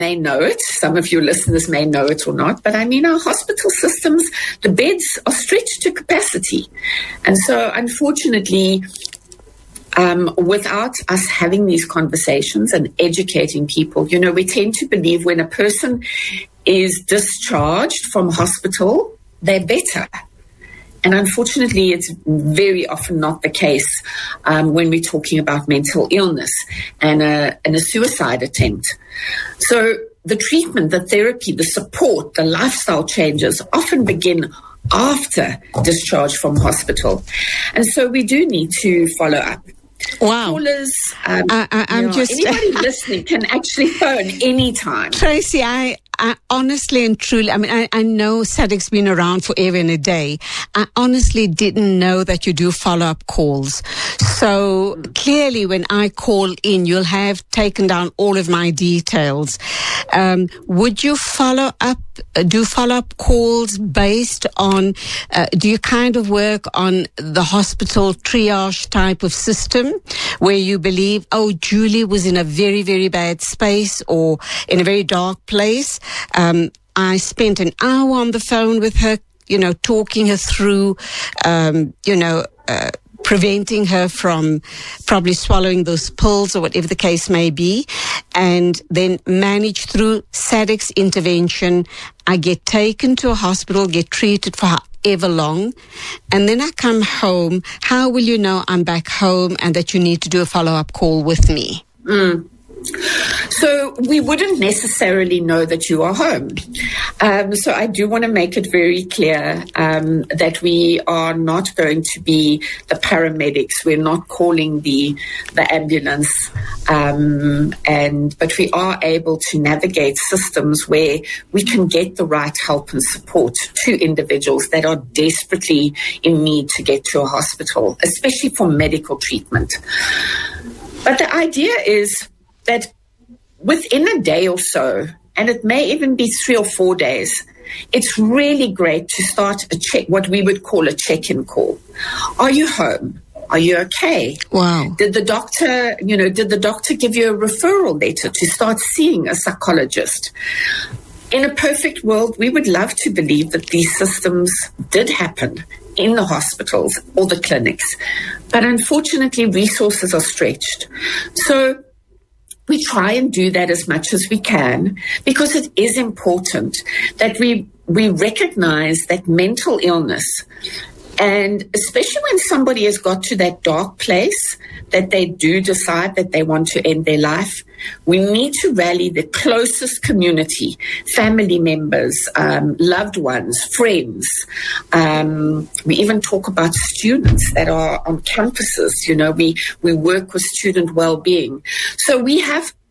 may know it. Some of your listeners may know it or not. But I mean, our hospital systems, the beds are stretched to capacity. And so, unfortunately, without us having these conversations and educating people, we tend to believe when a person is discharged from hospital, they're better. And unfortunately, it's very often not the case when we're talking about mental illness and a suicide attempt. So the treatment, the therapy, the support, the lifestyle changes often begin after discharge from hospital. And so we do need to follow up. Wow. Callers, I'm just anybody listening can actually phone anytime. Tracy, I honestly and truly, I know SADC's been around forever and a day. I honestly didn't know that you do follow-up calls. So clearly when I call in, you'll have taken down all of my details. Would you do follow-up calls based on, do you kind of work on the hospital triage type of system where you believe, Julie was in a very, very bad space or in a very dark place? I spent an hour on the phone with her, talking her through, preventing her from probably swallowing those pills or whatever the case may be, and then manage through SADC's intervention. I get taken to a hospital, get treated for however long, and then I come home. How will you know I'm back home and that you need to do a follow-up call with me? So we wouldn't necessarily know that you are home. So I do want to make it very clear that we are not going to be the paramedics. We're not calling the ambulance, but we are able to navigate systems where we can get the right help and support to individuals that are desperately in need to get to a hospital, especially for medical treatment. But the idea is that within a day or so, and it may even be 3 or 4 days, it's really great to start what we would call a check-in call. Are you home? Are you okay? Wow. Did the doctor give you a referral letter to start seeing a psychologist? In a perfect world, we would love to believe that these systems did happen in the hospitals or the clinics. But unfortunately, resources are stretched. So we try and do that as much as we can because it is important that we recognize that mental illness, and especially when somebody has got to that dark place that they do decide that they want to end their life, we need to rally the closest community, family members, loved ones, friends. We even talk about students that are on campuses. We work with student well-being. So we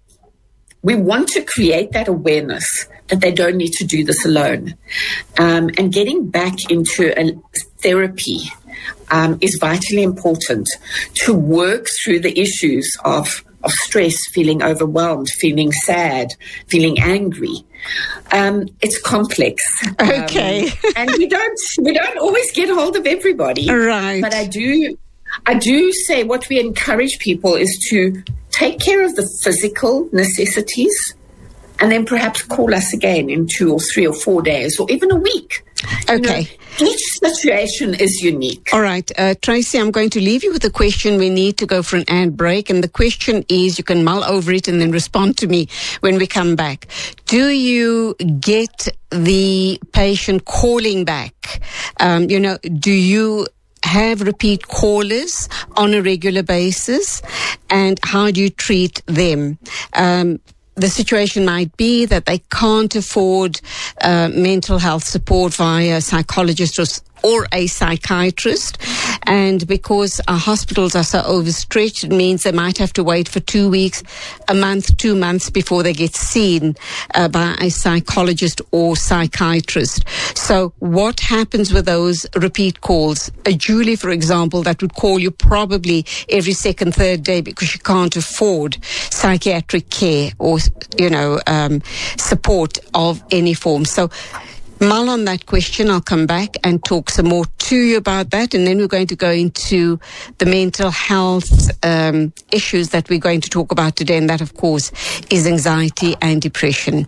want to create that awareness that they don't need to do this alone. And getting back into a therapy is vitally important to work through the issues of stress, feeling overwhelmed, feeling sad, feeling angry. It's complex. Okay. And we don't always get hold of everybody. Right. But I do say what we encourage people is to take care of the physical necessities and then perhaps call us again in 2 or 3 or 4 days or even a week. Okay. Each situation is unique. All right. Tracy, I'm going to leave you with a question. We need to go for an ad break. And the question is, you can mull over it and then respond to me when we come back. Do you get the patient calling back? Do you have repeat callers on a regular basis? And how do you treat them? The situation might be that they can't afford mental health support via a psychologist or a psychiatrist. And because our hospitals are so overstretched, it means they might have to wait for 2 weeks, a month, 2 months before they get seen by a psychologist or psychiatrist. So what happens with those repeat calls? A Julie, for example, that would call you probably every second, third day because she can't afford psychiatric care or, support of any form. So Mull on that question. I'll come back and talk some more to you about that. And then we're going to go into the mental health issues that we're going to talk about today. And that, of course, is anxiety and depression.